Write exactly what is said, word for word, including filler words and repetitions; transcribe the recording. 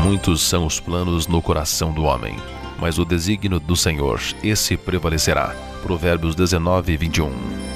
Muitos são os planos no coração do homem, mas o desígnio do Senhor, esse prevalecerá. Provérbios dezenove, vinte e um.